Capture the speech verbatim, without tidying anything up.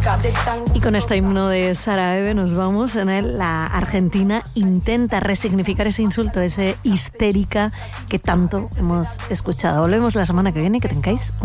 Y con este himno de Sara Eve nos vamos. En él, la Argentina intenta resignificar ese insulto, ese histérica que tanto hemos escuchado. Volvemos la semana que viene, que tengáis